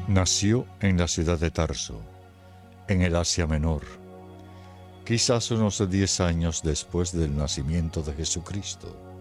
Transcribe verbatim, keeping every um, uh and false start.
Nació en la ciudad de Tarso, en el Asia Menor, quizás unos diez años después del nacimiento de Jesucristo.